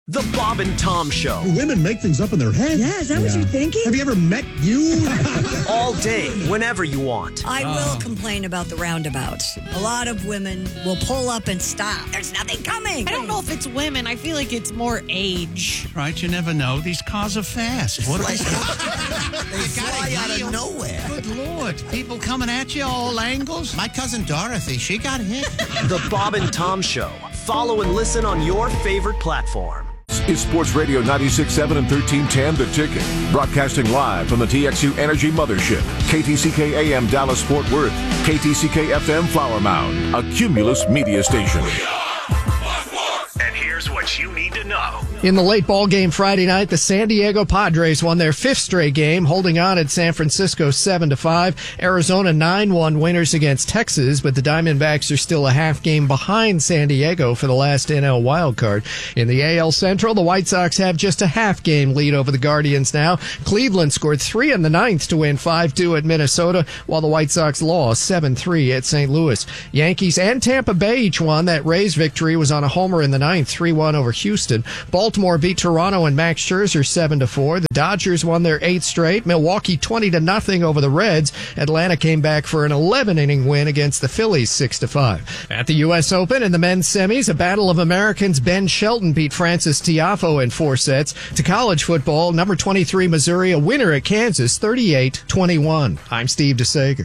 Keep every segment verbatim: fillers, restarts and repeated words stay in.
The Bob and Tom Show. Women make things up in their head. Yeah, is that yeah. what you're thinking? Have you ever met you? All day, whenever you want. I will complain about the roundabouts. A lot of women will pull up and stop. There's nothing coming. I don't know if it's women. I feel like it's more age. Right, you never know. These cars are fast. What they fly out of nowhere. Good Lord. People coming at you all angles. My cousin Dorothy, she got hit. The Bob and Tom Show. Follow and listen on your favorite platform. Is Sports Radio ninety-six point seven and thirteen ten The Ticket. Broadcasting live from the T X U Energy Mothership. K T C K A M Dallas Fort Worth. K T C K F M Flower Mound. A Cumulus media station. And here's what you need to know. In the late ball game Friday night, the San Diego Padres won their fifth straight game, holding on at San Francisco seven to five. Arizona nine one winners against Texas, but the Diamondbacks are still a half game behind San Diego for the last N L wildcard. In the A L Central, the White Sox have just a half game lead over the Guardians now. Cleveland scored three in the ninth to win five two at Minnesota, while the White Sox lost seven three at Saint Louis. Yankees and Tampa Bay each won. That Rays victory was on a homer in the ninth, three one over Houston. Baltimore beat Toronto and Max Scherzer seven to four. The Dodgers won their eighth straight. Milwaukee twenty to nothing over the Reds. Atlanta came back for an eleven inning win against the Phillies six to five. At the U S Open in the men's semis, a battle of Americans. Ben Shelton beat Francis Tiafoe in four sets. To college football, number twenty-three Missouri a winner at Kansas thirty-eight twenty-one. I'm Steve DeSager.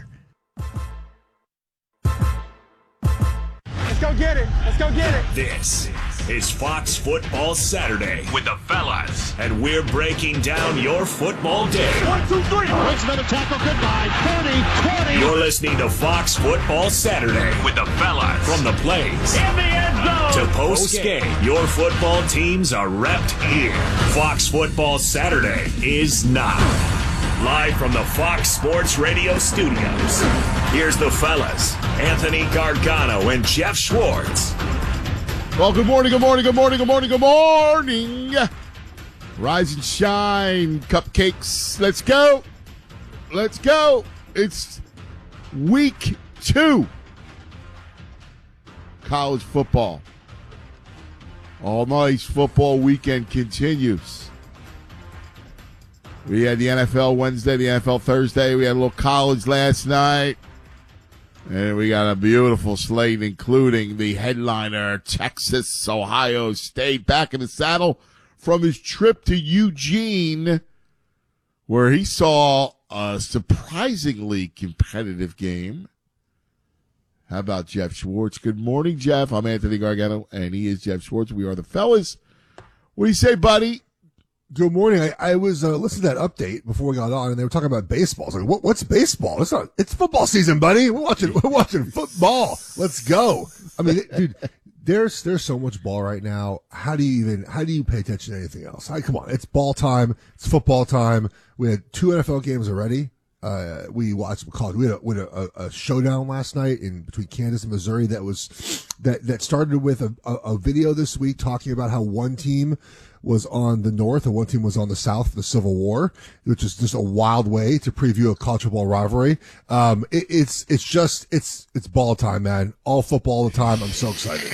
Let's go get it. Let's go get it. This is Fox Football Saturday with the fellas, and we're breaking down your football day. One, two, three. Makes another tackle. Goodbye. thirty, twenty. You're listening to Fox Football Saturday with the fellas. From the plays in the end zone to post game, your football teams are repped here. Fox Football Saturday is now. Live from the Fox Sports Radio studios, here's the fellas, Anthony Gargano and Jeff Schwartz. Well, good morning, good morning, good morning, good morning, good morning. Rise and shine, cupcakes. Let's go. Let's go. It's week two. College football. All nice football weekend continues. We had the N F L Wednesday, the N F L Thursday. We had a little college last night. And we got a beautiful slate, including the headliner, Texas, Ohio State, back in the saddle from his trip to Eugene, where he saw a surprisingly competitive game. How about Jeff Schwartz? Good morning, Jeff. I'm Anthony Gargano, and he is Jeff Schwartz. We are the fellas. What do you say, buddy? Good morning. I, I was uh, listening to that update before we got on, and they were talking about baseball. I was like, what, what's baseball? It's not. It's football season, buddy. We're watching. We're watching football. Let's go. I mean, dude, there's there's so much ball right now. How do you even? How do you pay attention to anything else? I, come on, it's ball time. It's football time. We had two N F L games already. Uh, we watched college. We had, a, we had a, a showdown last night in between Kansas and Missouri. That was that that started with a, a, a video this week talking about how one team was on the north and one team was on the south for the Civil War, which is just a wild way to preview a college football rivalry. Um, it, it's it's just it's it's ball time, man. All football all the time. I'm so excited.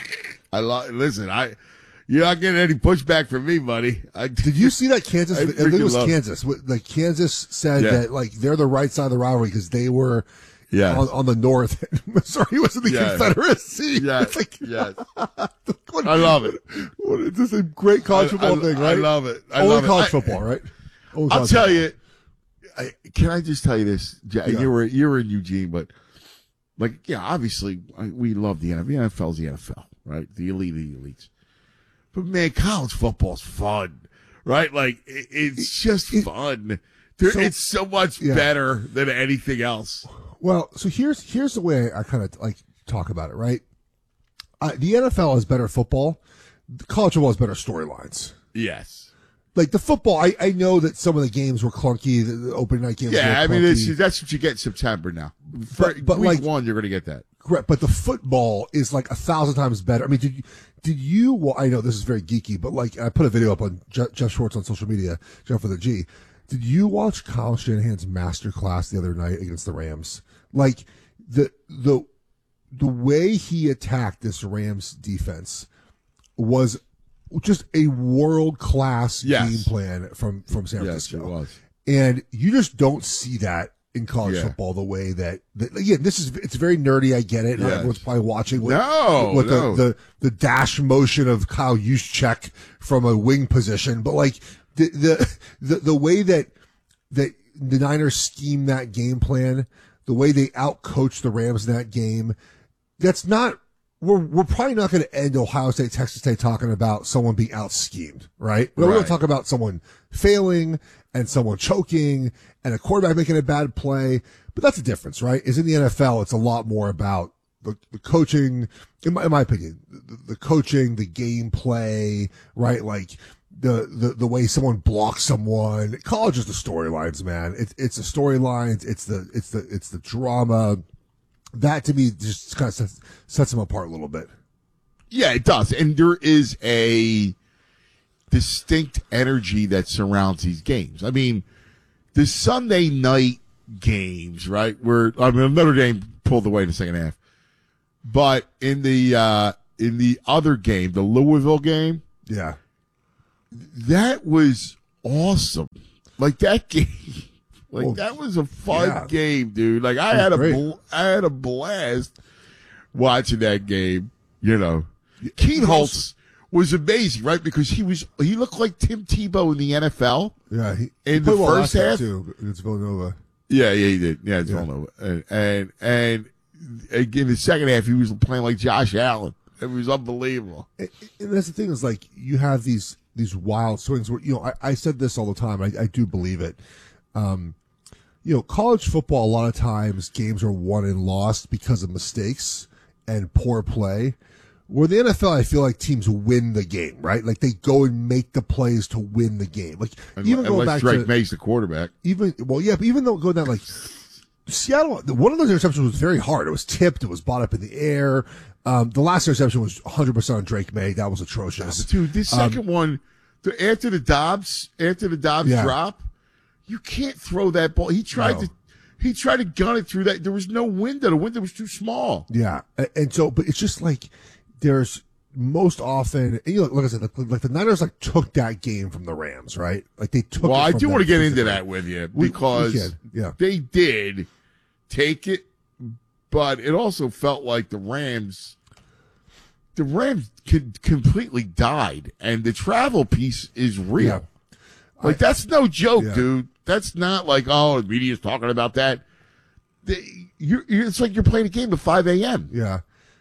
I lo- listen. I. You're not getting any pushback from me, buddy. I, Did you see that Kansas? I, I think it was love. Kansas. Like Kansas said yeah. that like they're the right side of the rivalry because they were yeah. on, on the north. Missouri was in the yeah. Confederacy. Yeah, it's like, yes. what, I love it. What, it's just a great college football I, thing, right? I love it. I Only love college it. football, I, right? Only I'll tell football. you. I, can I just tell you this? Yeah. You were you were in Eugene, but like yeah, obviously we love the N F L. The N F L's the N F L, right? The elite of the elites. But, man, college football's fun, right? Like, it, it's just it, fun. There, so, it's so much yeah. better than anything else. Well, so here's here's the way I kind of, like, talk about it, right? Uh, the N F L is better football. College football is better storylines. Yes. Like, the football, I, I know that some of the games were clunky, the, the opening night games yeah, were I mean, clunky. it's, that's what you get in September now. For but, but week like, one, you're going to get that. Correct, but the football is like a thousand times better. I mean, did you, did you, well, I know this is very geeky, but like, I put a video up on Je- Jeff Schwartz on social media, Jeff with a G. Did you watch Kyle Shanahan's masterclass the other night against the Rams? Like, the, the, the way he attacked this Rams defense was just a world class Yes. game plan from from San Yes, Francisco. it was. And you just don't see that in college Yeah. football the way that, that again, this is, it's very nerdy. I get it. Not Yes. everyone's probably watching with, No, with no. The, the, the dash motion of Kyle Juszczyk from a wing position. But like the, the, the, the way that, that the Niners scheme that game plan, the way they outcoach the Rams in that game, that's not, we're, we're probably not going to end Ohio State, Texas State talking about someone being out schemed, right? We're going Right. to talk about someone failing and someone choking and a quarterback making a bad play. But that's the difference, right? Is in the N F L, it's a lot more about the, the coaching, in my, in my opinion, the, the coaching, the game play, right? Like the, the, the way someone blocks someone. College is the storylines, man. It's, it's the storylines. It's the, it's the, it's the drama. That to me just kind of sets, sets them apart a little bit. Yeah, it does. And there is a distinct energy that surrounds these games. I mean, the Sunday night games, right? Where I mean, Notre Dame pulled away in the second half, but in the uh, in the other game, the Louisville game, yeah, that was awesome. Like that game, like Well, that was a fun yeah. game, dude. Like I It was had a great. bl- I had a blast watching that game. You know, Keen Holtz was amazing, right? Because he was he looked like Tim Tebow in the N F L. Yeah, he, In he the played well first last year, half? too against Villanova. Yeah, yeah, he did. Yeah, it's Yeah. Villanova. And, and and in the second half, he was playing like Josh Allen. It was unbelievable. And, and that's the thing is like you have these these wild swings where you know I, I said this all the time. I, I do believe it. Um, you know, college football a lot of times games are won and lost because of mistakes and poor play. Where the N F L, I feel like teams win the game, right? Like they go and make the plays to win the game. Like even going Unless back Drake to May's the quarterback. even well, yeah, but even though going down like Seattle, one of those interceptions was very hard. It was tipped. It was bought up in the air. Um, the last interception was one hundred percent on Drake May. That was atrocious. Dude, this Um, second one, the, after the Dobbs, after the Dobbs Yeah. drop, you can't throw that ball. He tried No. to, he tried to gun it through that. There was no window. The window was too small. Yeah, and, and so, but it's just like there's most often, and you know, like I said, like, like the Niners like took that game from the Rams, right? Like they took. Well, it I from do them want to get into physically. that with you We- we because can, yeah. they did take it, but it also felt like the Rams, the Rams could completely died, and the travel piece is real. Yeah. Like that's no joke, Yeah. dude. That's not like oh, the media's talking about that. The, you're, you're, it's like you're playing a game at five a.m. Yeah.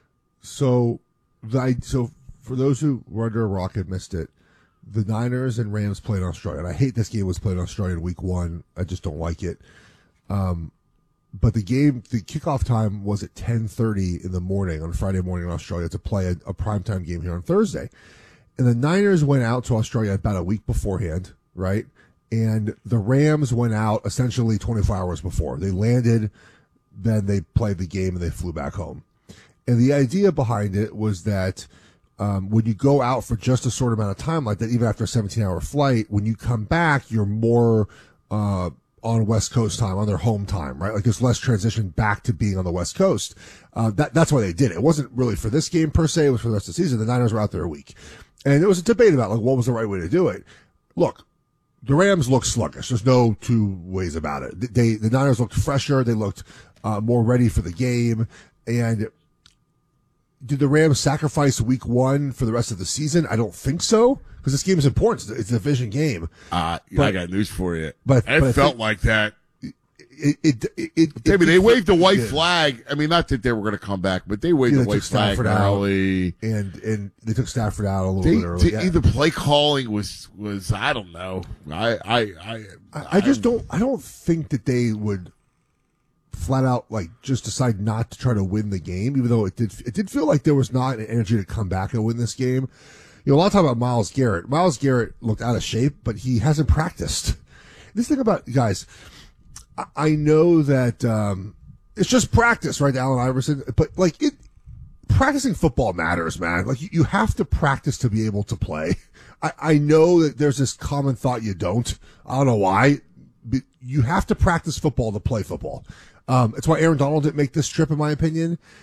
So, the, so for those who were under a rock and missed it, the Niners and Rams played in Australia. And I hate this game was played in Australia in week one. I just don't like it. Um, but the game, the kickoff time was at ten thirty in the morning on Friday morning in Australia to play a, a primetime game here on Thursday. And the Niners went out to Australia about a week beforehand, right? And the Rams went out essentially twenty-four hours before. They landed, then they played the game and they flew back home. And the idea behind it was that um, when you go out for just a short amount of time like that, even after a seventeen-hour flight, when you come back, you're more uh, on West Coast time, on their home time, right? Like there's less transition back to being on the West Coast. Uh, that, that's why they did it. It wasn't really for this game per se. It was for the rest of the season. The Niners were out there a week. And there was a debate about like what was the right way to do it. Look, the Rams looked sluggish. There's no two ways about it. They, the Niners looked fresher. They looked uh, more ready for the game. And did the Rams sacrifice week one for the rest of the season? I don't think so, because this game is important. It's a division game. Uh, But- I got news for you. but- it but I felt think- like that. It, it, it, it, I mean, they waved the white it- flag. I mean, not that they were going to come back, but they waved Yeah, the they white took flag Stafford out. early. and and they took Stafford out a little They, bit early. they- Yeah. the play calling was was I don't know. I I I, I, I just don't. I don't think that they would flat out like just decide not to try to win the game, even though it did. It did feel like there was not an energy to come back and win this game. You know, a lot of time about Myles Garrett. Myles Garrett looked out of shape, but he hasn't practiced. This thing about guys, I, I know that um, it's just practice, right, Allen Iverson? But like it, practicing football matters, man. Like you, you have to practice to be able to play. I, I know that there's this common thought you don't. I don't know why. But you have to practice football to play football. Um, it's why Aaron Donald didn't make this trip, in my opinion.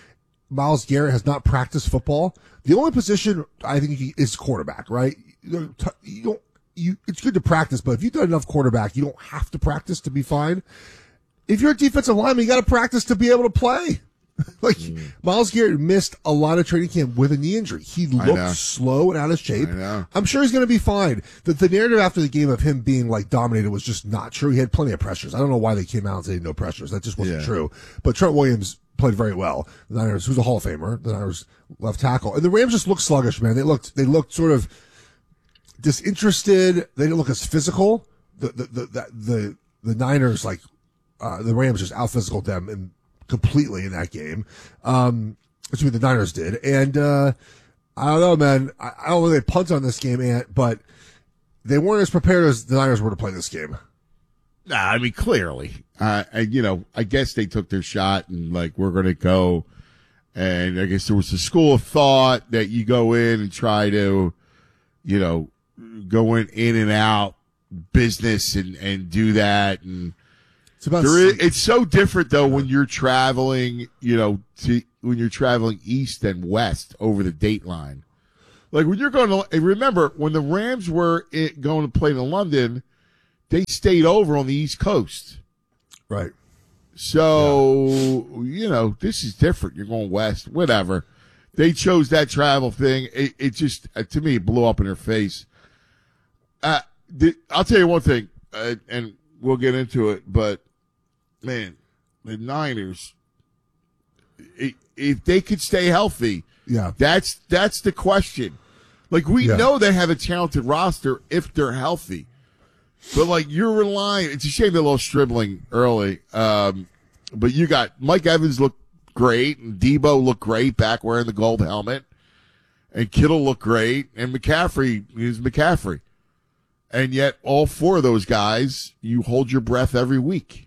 Myles Garrett has not practiced football. The only position I think he is quarterback, right? You don't, you don't, you, it's good to practice, but if you've done enough quarterback, you don't have to practice to be fine. If you're a defensive lineman, you got to practice to be able to play. Like, mm. Myles Garrett missed a lot of training camp with a knee injury. He looked slow and out of shape. I know. I'm sure he's going to be fine. The, the narrative after the game of him being, like, dominated was just not true. He had plenty of pressures. I don't know why they came out and said no pressures. That just wasn't yeah. true. But Trent Williams played very well. The Niners, who's a Hall of Famer, the Niners left tackle. And the Rams just looked sluggish, man. They looked, they looked sort of disinterested. They didn't look as physical. The, the, the, the, the, the Niners, like, uh, the Rams just out-physicaled them and completely in that game. Um, which the Niners did. And, uh, I don't know, man. I, I don't know if they punt on this game, Ant, but they weren't as prepared as the Niners were to play this game. Nah, I mean, clearly. Uh, and, you know, I guess they took their shot and, like, we're going to go. And I guess there was a school of thought that you go in and try to, you know, go in, in and out business and, and do that. And, It's about There is, it's so different though when you're traveling, you know, to when you're traveling east and west over the date line. Like when you're going to, and remember when the Rams were in, going to play in London, they stayed over on the East Coast. Right. So, yeah. you know, this is different. You're going west, whatever. They chose that travel thing. It, it just, uh, to me, it blew up in their face. Uh, the, I'll tell you one thing, uh, and we'll get into it, but man, the Niners, if they could stay healthy, yeah, that's that's the question. Like, we yeah. know they have a talented roster if they're healthy. But, like, you're relying – it's a shame they lost Stribling early. Um, but you got – Mike Evans looked great, and Debo looked great back wearing the gold helmet. And Kittle looked great, and McCaffrey is McCaffrey. And yet all four of those guys, you hold your breath every week.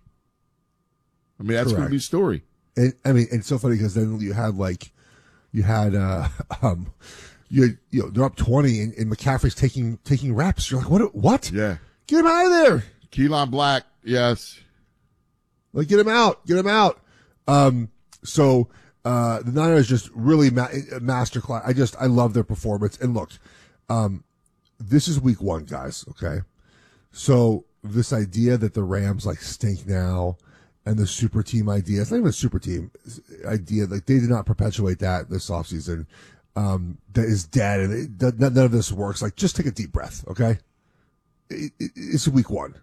I mean, that's going to be the story. And, I mean, it's so funny because then you had like, you had, uh, um, you, had, you know, they're up twenty and, and McCaffrey's taking, taking reps. You're like, what, what? Yeah. Get him out of there. Keelan Black. Yes. Like, get him out, get him out. Um, so, uh, the Niners just really ma- masterclass. I just, I love their performance. And look, um, this is week one, guys. Okay. So this idea that the Rams like stink now, and the super team idea, it's not even a super team idea. Like, they did not perpetuate that this offseason. Um, that is dead, and it, none of this works. Like, just take a deep breath, okay? It, it, it's week one.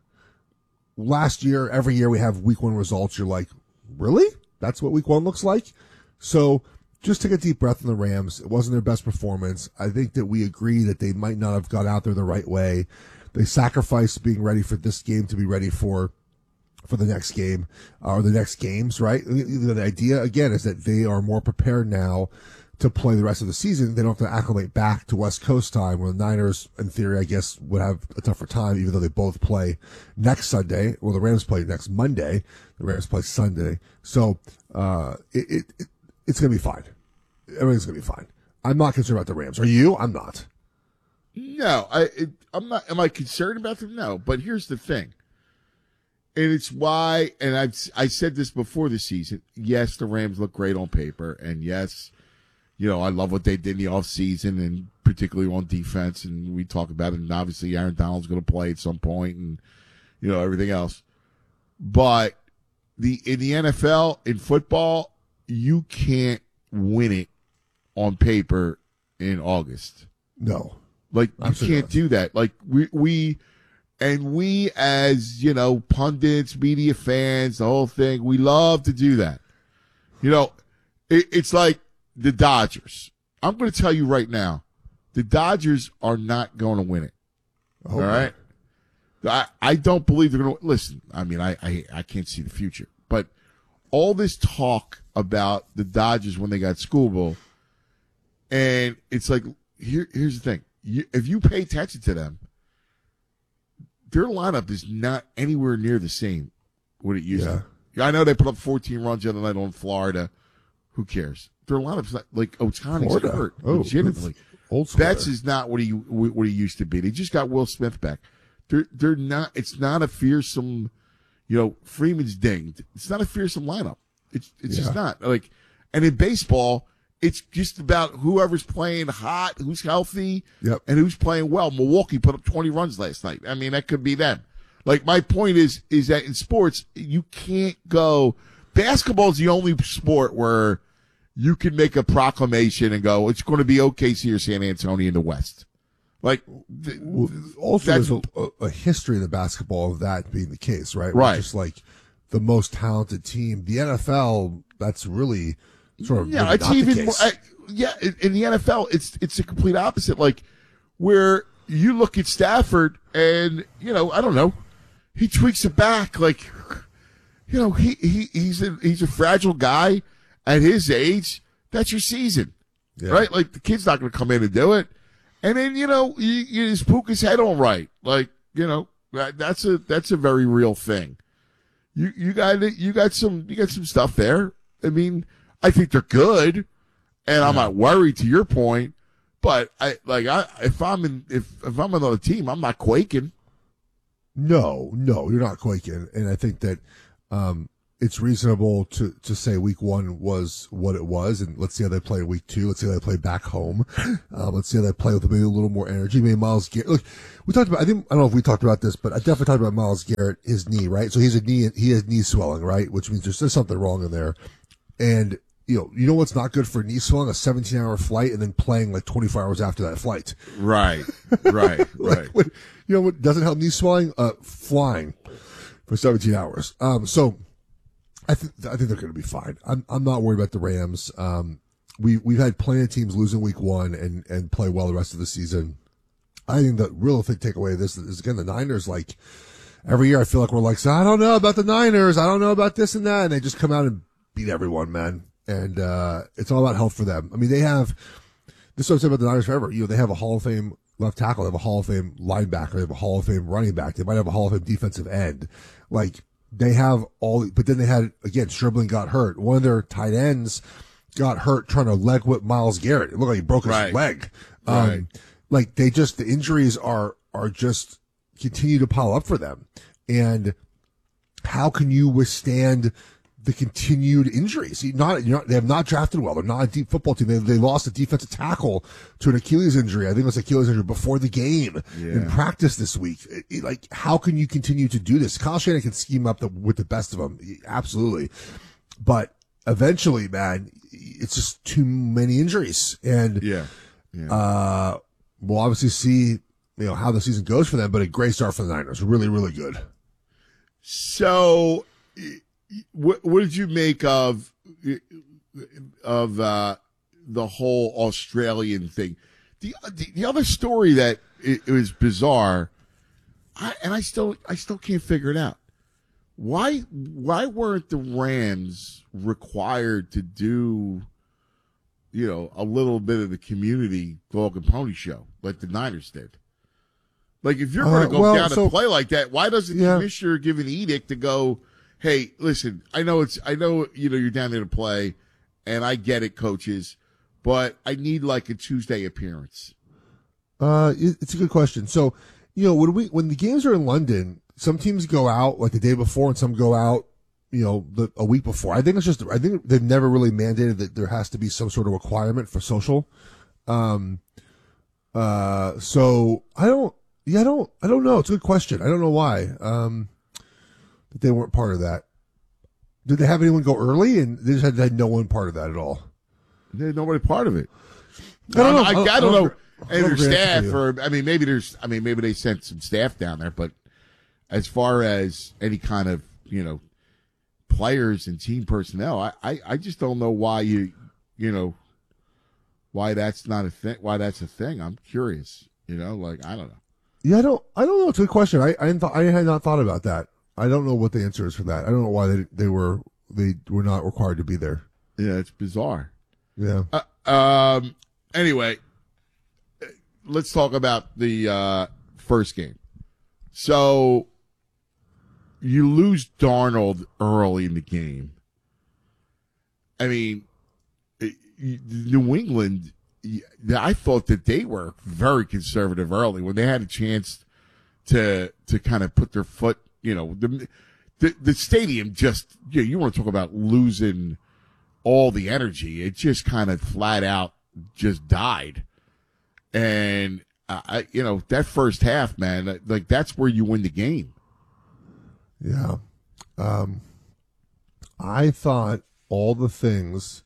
Last year, every year we have week one results. You're like, really? That's what week one looks like? So just take a deep breath in the Rams. It wasn't their best performance. I think that we agree that they might not have got out there the right way. They sacrificed being ready for this game to be ready for for the next game, uh, or the next games, right? The idea, again, is that they are more prepared now to play the rest of the season. They don't have to acclimate back to West Coast time, where the Niners, in theory, I guess, would have a tougher time, even though they both play next Sunday. Well, the Rams play next Monday. The Rams play Sunday. So, uh, it, it, it it's going to be fine. Everything's going to be fine. I'm not concerned about the Rams. Are you? I'm not. No, I, it, I'm not. Am I concerned about them? No. But here's the thing. And it's why, and I've I said this before the season, yes, the Rams look great on paper, and yes, you know, I love what they did in the offseason, and particularly on defense, and we talk about it, and obviously Aaron Donald's going to play at some point, and, you know, everything else. But the in the N F L, in football, you can't win it on paper in August. No. Like, you Absolutely can't not. do that. Like, we we... And we, as, you know, pundits, media fans, the whole thing, we love to do that. You know, it, it's like the Dodgers. I'm going to tell you right now, the Dodgers are not going to win it. Oh, all right? I, I don't believe they're going to – listen, I mean, I, I, I can't see the future. But all this talk about the Dodgers when they got Scooble, and it's like, here, here's the thing. You, if you pay attention to them, their lineup is not anywhere near the same what it used Yeah. to. I know they put up fourteen runs the other night on Florida. Who cares? Their lineup's not like Ohtani's Florida. hurt. Oh, legitimately. old school Betts there. is not what he what he used to be. They just got Will Smith back. They're they're not. It's not a fearsome. You know, Freeman's dinged. It's not a fearsome lineup. It's it's Yeah. just not like. And in baseball, it's just about whoever's playing hot, who's healthy, yep. and who's playing well. Milwaukee put up twenty runs last night. I mean, that could be them. Like, my point is, is that in sports, you can't go. Basketball is the only sport where you can make a proclamation and go, it's going to be O K C or San Antonio in the West. Like, th- well, also there's a, a history in the basketball of that being the case, right? Right. Just like the most talented team. The N F L, that's really sort of yeah, really it's not even the more, case. I, yeah. In, in the N F L, it's it's the complete opposite. Like, where you look at Stafford, and you know, I don't know, he tweaks it back. Like, you know, he he he's a he's a fragile guy at his age. That's your season, yeah. right? Like, the kid's not going to come in and do it. And then, you know, you, you just poke his head on right. Like, you know, that, that's a, that's a very real thing. You, you got, you got some, you got some stuff there. I mean, I think they're good, and I'm not worried, to your point, but I, like, I, if I'm in, if, if I'm on the team, I'm not quaking. No, no, you're not quaking. And I think that, um, it's reasonable to, to say week one was what it was, and let's see how they play week two. Let's see how they play back home. Um, let's see how they play with maybe a little more energy. Maybe Myles Garrett. Look, we talked about, I think, I don't know if we talked about this, but I definitely talked about Myles Garrett, his knee, right? So he's a knee, he has knee swelling, right? Which means there's, there's something wrong in there. And, you know, you know what's not good for knee swelling? A seventeen hour flight and then playing like twenty-four hours after that flight. Right, right, like, right. When, you know what doesn't help knee swelling? Uh, flying for seventeen hours. Um, so, I think I think they're going to be fine. I'm I'm not worried about the Rams. Um, we we've had plenty of teams losing week one and and play well the rest of the season. I think the real thing takeaway of this is again the Niners. Like every year, I feel like we're like, so I don't know about the Niners. I don't know about this and that, and they just come out and beat everyone, man. And uh, it's all about health for them. I mean, they have this is what I've said about the Niners forever. You know, they have a Hall of Fame left tackle, they have a Hall of Fame linebacker, they have a Hall of Fame running back, they might have a Hall of Fame defensive end, like. They have all, but then they had, again, Stribling got hurt. One of their tight ends got hurt trying to leg whip Myles Garrett. It looked like he broke his right. leg. Right. Um, like they just, the injuries are, are just continue to pile up for them. And how can you withstand the continued injuries? You're not, you're not, they have not drafted well. They're not a deep football team. They, they lost a defensive tackle to an Achilles injury. I think it was Achilles injury before the game yeah. in practice this week. It, it, like, how can you continue to do this? Kyle Shanahan can scheme up the, with the best of them. Absolutely. But eventually, man, it's just too many injuries. And, yeah. yeah. uh, we'll obviously see, you know, how the season goes for them, but a great start for the Niners. Really, really good. So, What, what did you make of of uh, the whole Australian thing? The the, the other story that it, it was bizarre, I, and I still I still can't figure it out. Why why weren't the Rams required to do, you know, a little bit of the community dog and pony show like the Niners did? Like, if you're going to Uh, go well, down so- and play like that, why doesn't the Yeah. commissioner give an edict to go, hey, listen, I know it's, I know, you know, you're down there to play, and I get it, coaches, but I need like a Tuesday appearance. Uh, it- it's a good question. So, you know, when we, when the games are in London, some teams go out like the day before and some go out, you know, the, a week before. I think it's just, I think they've never really mandated that there has to be some sort of requirement for social. Um, uh, so I don't, yeah, I don't, I don't know. It's a good question. I don't know why. Um, that they weren't part of that. Did they have anyone go early? And they just had, had no one part of that at all. There's nobody part of it. I don't know. I, I, I don't- I don't I know. don't- I And don't their agree with staff, you. or I mean, maybe there's, I mean, maybe they sent some staff down there, but as far as any kind of, you know, players and team personnel, I, I, I just don't know why you, you know, why that's not a thing. Why that's a thing. I'm curious. You know, like I don't know. Yeah, I don't, I don't know. It's a good question. I, I, hadn't thought, I had not thought about that. I don't know what the answer is for that. I don't know why they, they were, they were not required to be there. Yeah, it's bizarre. Yeah. Uh, um. Anyway, let's talk about the uh, first game. So you lose Darnold early in the game. I mean, it- you- New England, I thought that they were very conservative early when they had a chance to to kind of put their foot, you know, the the, the stadium just, you know, you want to talk about losing all the energy. It just kind of flat out just died. And, uh, I, you know, that first half, man, like that's where you win the game. Yeah. Um, I thought all the things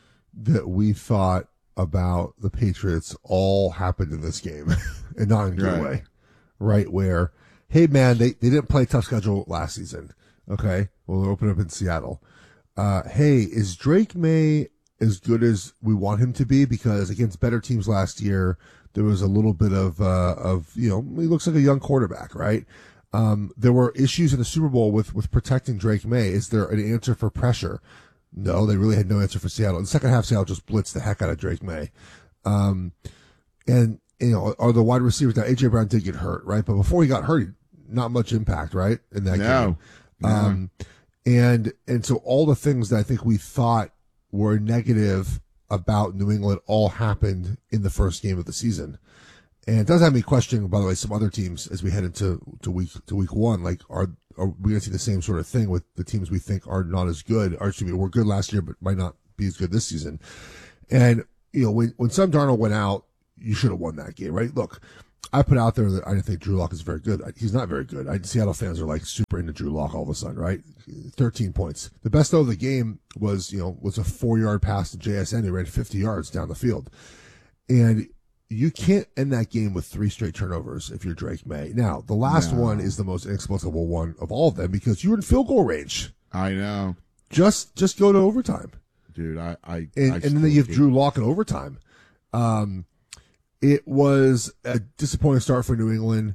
that we thought about the Patriots all happened in this game, and not in a good Right. way. Right, where, hey, man, they, they didn't play a tough schedule last season. Okay? Well, they'll open up in Seattle. Uh, hey, is Drake May as good as we want him to be? Because against better teams last year, there was a little bit of, uh, of, you know, he looks like a young quarterback, right? Um, there were issues in the Super Bowl with, with protecting Drake May. Is there an answer for pressure? No, they really had no answer for Seattle. In the second half, Seattle just blitzed the heck out of Drake May. Um, and, you know, are the wide receivers now? A J Brown did get hurt, right? But before he got hurt, he, not much impact, right? In that No. game. No. Um, and, and so all the things that I think we thought were negative about New England all happened in the first game of the season. And it does have me questioning, by the way, some other teams as we head into to week to week one. Like, are are we going to see the same sort of thing with the teams we think are not as good? Or excuse me, were good last year, but might not be as good this season. And you know, when when Sam Darnold went out, you should have won that game, right? Look, I put out there that I didn't think Drew Lock is very good. He's not very good. I, Seattle fans are like super into Drew Lock all of a sudden, right? Thirteen points. The best though of the game was you know was a four yard pass to J S N. He ran fifty yards down the field, and you can't end that game with three straight turnovers if you're Drake May. Now, the last No. one is the most inexplicable one of all of them because you were in field goal range. I know. Just just go to overtime. Dude, I, I, And, I and then you have still Drew Lock in overtime. Um, it was a disappointing start for New England.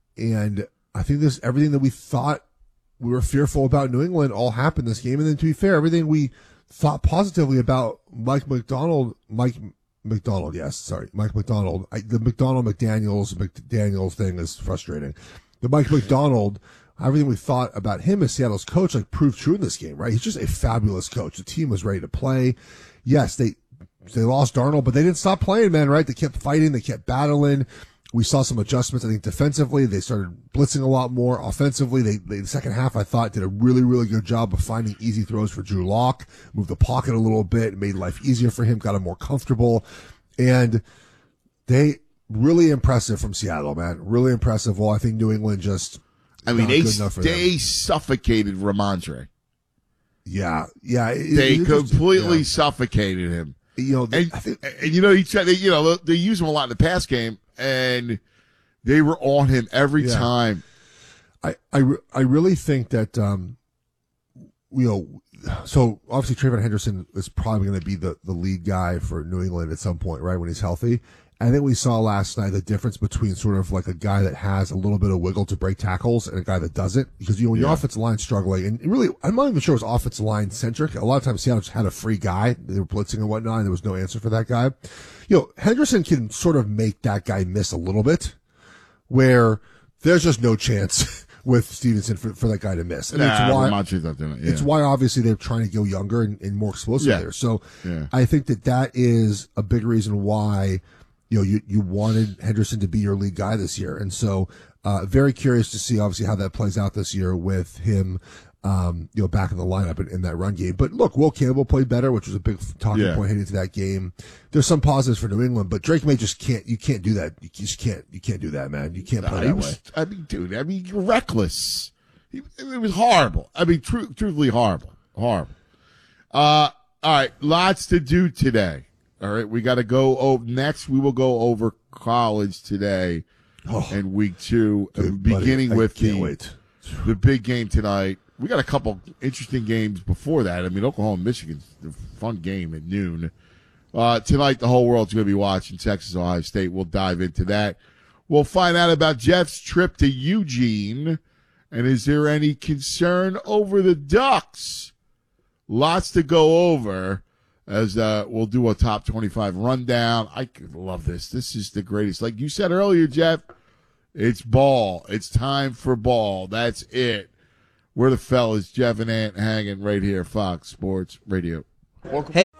And I think this, everything that we thought we were fearful about New England all happened this game. And then to be fair, everything we thought positively about Mike McDonald, Mike McDonald, yes, sorry, Mike McDonald. I, the McDonald McDaniels McDaniels thing is frustrating. The Mike McDonald, everything we thought about him as Seattle's coach, like proved true in this game, right? He's just a fabulous coach. The team was ready to play. Yes, they they lost Darnold, but they didn't stop playing, man. Right? They kept fighting. They kept battling. We saw some adjustments. I think defensively, they started blitzing a lot more. Offensively, they, they the second half I thought did a really really good job of finding easy throws for Drew Lock. Moved the pocket a little bit, made life easier for him, got him more comfortable, and they really impressive from Seattle, man. Really impressive. Well, I think New England just. I mean, not they, good enough for they them. suffocated Ramondre. Yeah, yeah. it- They it just- completely yeah. suffocated him. You know, And, and you know, he tried, they, you know, they use him a lot in the pass game, and they were on him every Yeah. time. I, I, re- I really think that, um, you know, so obviously Trayvon Henderson is probably going to be the, the lead guy for New England at some point, right? When he's healthy. I think we saw last night the difference between sort of like a guy that has a little bit of wiggle to break tackles and a guy that doesn't. Because, you know, when your Yeah. offensive line's struggling, and really, I'm not even sure it was offensive line centric. A lot of times Seattle just had a free guy. They were blitzing and whatnot, and there was no answer for that guy. You know, Henderson can sort of make that guy miss a little bit, where there's just no chance with Stevenson for, for that guy to miss. And Nah, it's why, Ramondre's not doing it. Yeah. it's why obviously they're trying to go younger and, and more explosive Yeah. there. So Yeah. I think that that is a big reason why, you know, you, you wanted Henderson to be your lead guy this year. And so, uh, very curious to see obviously how that plays out this year with him, um, you know, back in the lineup in, in that run game. But look, Will Campbell played better, which was a big talking Yeah. point heading into that game. There's some positives for New England, but Drake May just can't, you can't do that. You just can't, you can't do that, man. You can't play Nah, he that was, way. I mean, dude, I mean, reckless. He, it was horrible. I mean, tru- truthfully horrible. Horrible. Uh, all right, lots to do today. All right, we got to go over, next we will go over college today Oh, and week two, uh, dude, buddy, beginning I with can't the, wait. the big game tonight. We got a couple interesting games before that. I mean, Oklahoma, Michigan's a fun game at noon. Uh, tonight, the whole world's going to be watching Texas, Ohio State. We'll dive into that. We'll find out about Jeff's trip to Eugene. And is there any concern over the Ducks? Lots to go over as uh, we'll do a top twenty-five rundown. I love this. This is the greatest. Like you said earlier, Jeff, it's ball. It's time for ball. That's it. We're the fellas, Jeff and Ant hanging right here, Fox Sports Radio. Welcome. Hey,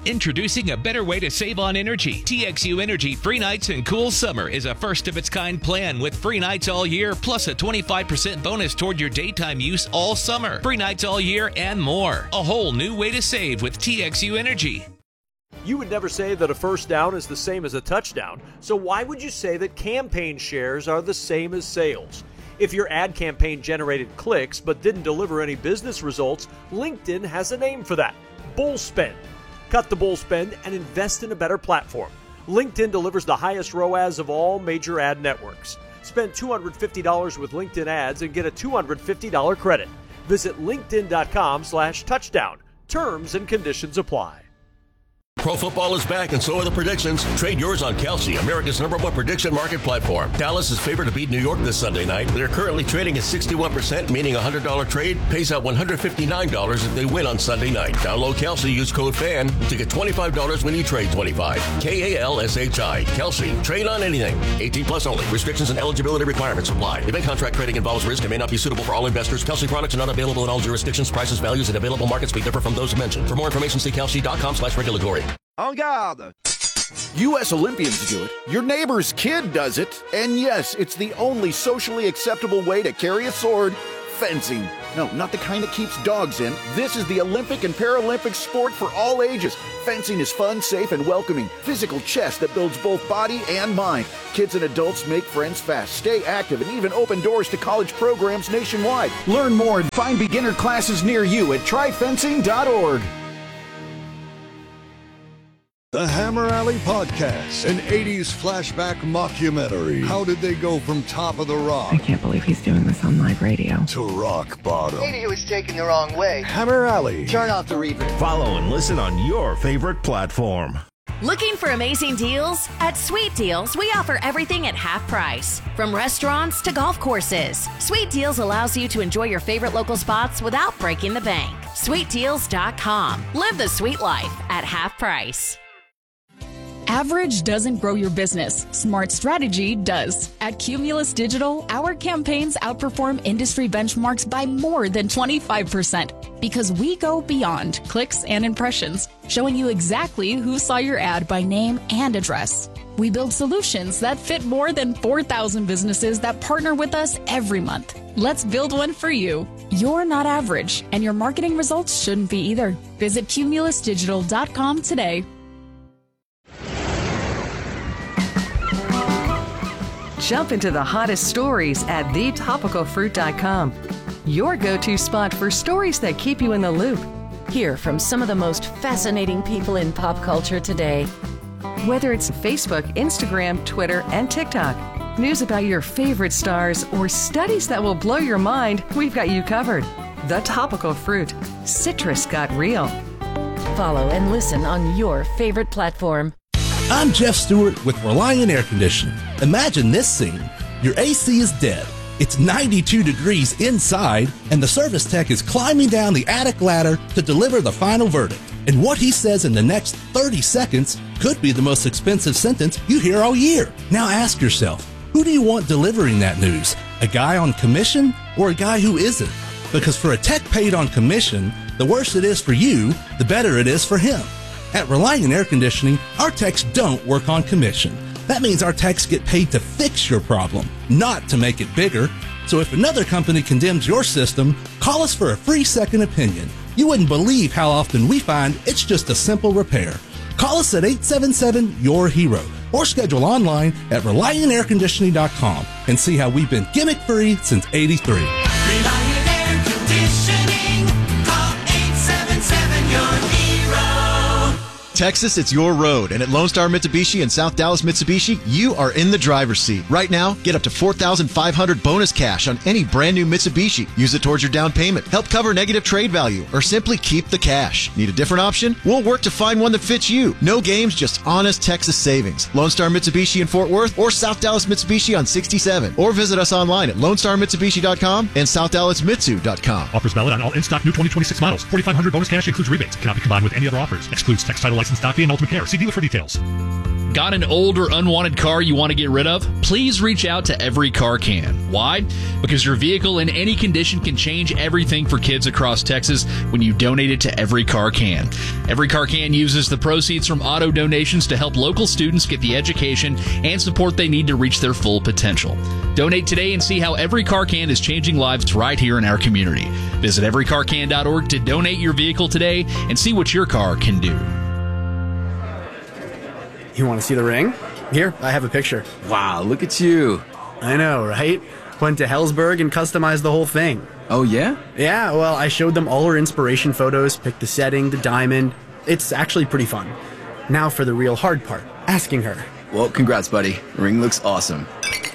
Introducing a better way to save on energy. T X U Energy Free Nights and Cool Summer is a first-of-its-kind plan with free nights all year, plus a twenty-five percent bonus toward your daytime use all summer. Free nights all year and more. A whole new way to save with T X U Energy. You would never say that a first down is the same as a touchdown, so why would you say that campaign shares are the same as sales? If your ad campaign generated clicks but didn't deliver any business results, LinkedIn has a name for that: bull spend. Cut the bull spend and invest in a better platform. LinkedIn delivers the highest R O A S of all major ad networks. Spend two hundred fifty dollars with LinkedIn ads and get a two hundred fifty dollars credit. Visit linkedin.com slash touchdown. Terms and conditions apply. Pro football is back, and so are the predictions. Trade yours on Kelsey, America's number one prediction market platform. Dallas is favored to beat New York this Sunday night. They're currently trading at sixty-one percent, meaning a one hundred dollars trade pays out one hundred fifty-nine dollars if they win on Sunday night. Download Kelsey, use code FAN to get twenty-five dollars when you trade twenty-five. K A L S H I. Kelsey. Trade on anything. eighteen plus only. Restrictions and eligibility requirements apply. Event contract trading involves risk and may not be suitable for all investors. Kelsey products are not available in all jurisdictions. Prices, values, and available markets may differ from those mentioned. For more information, see kelsey.com slash regulatory. En garde! U S Olympians do it, your neighbor's kid does it, and yes, it's the only socially acceptable way to carry a sword: fencing. No, not the kind that keeps dogs in. This is the Olympic and Paralympic sport for all ages. Fencing is fun, safe, and welcoming. Physical chess that builds both body and mind. Kids and adults make friends fast, stay active, and even open doors to college programs nationwide. Learn more and find beginner classes near you at try fencing dot org. The Hammer Alley Podcast, an eighties flashback mockumentary. How did they go from top of the rock? I can't believe he's doing this on live radio. To rock bottom. Radio is taken the wrong way. Hammer Alley. Turn off the reverb. Follow and listen on your favorite platform. Looking for amazing deals? At Sweet Deals, we offer everything at half price. From restaurants to golf courses, Sweet Deals allows you to enjoy your favorite local spots without breaking the bank. sweet deals dot com. Live the sweet life at half price. Average doesn't grow your business. Smart strategy does. At Cumulus Digital, our campaigns outperform industry benchmarks by more than twenty-five percent because we go beyond clicks and impressions, showing you exactly who saw your ad by name and address. We build solutions that fit more than four thousand businesses that partner with us every month. Let's build one for you. You're not average, and your marketing results shouldn't be either. Visit cumulus digital dot com today. Jump into the hottest stories at the topical fruit dot com. Your go-to spot for stories that keep you in the loop. Hear from some of the most fascinating people in pop culture today. Whether it's Facebook, Instagram, Twitter, and TikTok, news about your favorite stars, or studies that will blow your mind, we've got you covered. The Topical Fruit. Citrus got real. Follow and listen on your favorite platform. I'm Jeff Stewart with Reliant Air Conditioning. Imagine this scene. Your A C is dead. It's ninety-two degrees inside, and the service tech is climbing down the attic ladder to deliver the final verdict. And what he says in the next thirty seconds could be the most expensive sentence you hear all year. Now ask yourself, who do you want delivering that news? A guy on commission or a guy who isn't? Because for a tech paid on commission, the worse it is for you, the better it is for him. At Reliant Air Conditioning, our techs don't work on commission. That means our techs get paid to fix your problem, not to make it bigger. So if another company condemns your system, call us for a free second opinion. You wouldn't believe how often we find it's just a simple repair. Call us at eight seven seven, Y O U R hero or schedule online at reliant air conditioning dot com and see how we've been gimmick-free since eighty-three. Reliant Air Conditioning. Call eight seven seven, Y O U R hero. Texas, it's your road, and at Lone Star Mitsubishi and South Dallas Mitsubishi, you are in the driver's seat. Right now, get up to four thousand five hundred dollars bonus cash on any brand new Mitsubishi. Use it towards your down payment, help cover negative trade value, or simply keep the cash. Need a different option? We'll work to find one that fits you. No games, just honest Texas savings. Lone Star Mitsubishi in Fort Worth or South Dallas Mitsubishi on sixty-seven. Or visit us online at lone star mitsubishi dot com and south dallas mitsu dot com. Offers valid on all in-stock new twenty twenty-six models. forty-five hundred bonus cash includes rebates. Cannot be combined with any other offers. Excludes text title license, stock fee, and ultimate care. See dealer for details. Got an old or unwanted car you want to get rid of? Please reach out to Every Car Can. Why? Because your vehicle in any condition can change everything for kids across Texas when you donate it to Every Car Can. Every Car Can uses the proceeds from auto donations to help local students get the education and support they need to reach their full potential. Donate today and see how Every Car Can is changing lives right here in our community. Visit every car can dot org to donate your vehicle today and see what your car can do. You want to see the ring? Here, I have a picture. Wow, look at you. I know, right? Went to Helzberg and customized the whole thing. Oh, yeah? Yeah, well, I showed them all her inspiration photos, picked the setting, the diamond. It's actually pretty fun. Now for the real hard part, asking her. Well, congrats, buddy. Ring looks awesome.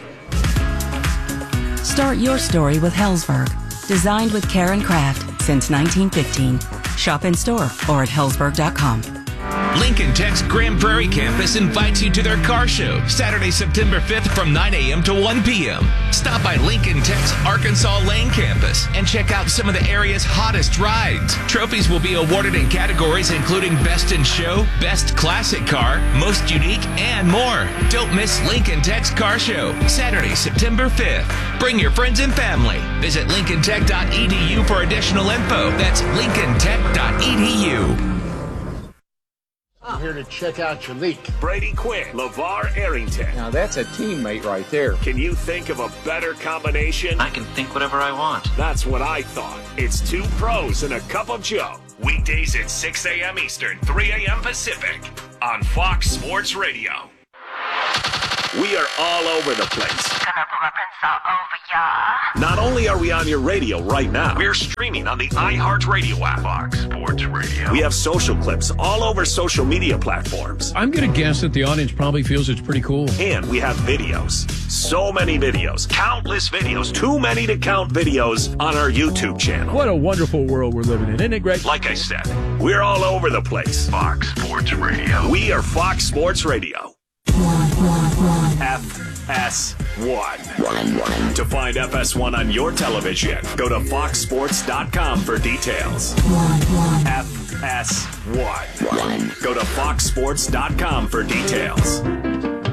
Start your story with Helzberg. Designed with care and craft since nineteen fifteen. Shop in store or at helzberg dot com. Lincoln Tech's Grand Prairie campus invites you to their car show Saturday, September fifth from nine a.m. to one p.m. Stop by Lincoln Tech's Arkansas Lane campus and check out some of the area's hottest rides. Trophies will be awarded in categories including Best in Show, Best Classic Car, Most Unique, and more. Don't miss Lincoln Tech's car show Saturday, September fifth. Bring your friends and family. Visit lincoln tech dot e d u for additional info. That's lincoln tech dot e d u. I'm here to check out your leak. Brady Quinn, LeVar Arrington. Now that's a teammate right there. Can you think of a better combination? I can think whatever I want. That's what I thought. It's two pros and a cup of Joe. Weekdays at six a.m. Eastern, three a.m. Pacific on Fox Sports Radio. We are all over the place. Gonna pull up and start over ya. Not only are we on your radio right now, we're streaming on the iHeartRadio app. Fox Sports Radio. We have social clips all over social media platforms. I'm going to guess that the audience probably feels it's pretty cool. And we have videos. So many videos. Countless videos. Too many to count videos on our YouTube channel. What a wonderful world we're living in. Isn't it great? Like I said, we're all over the place. Fox Sports Radio. We are Fox Sports Radio. F S one. To find F S one on your television, go to fox sports dot com for details. F S one. Go to fox sports dot com for details.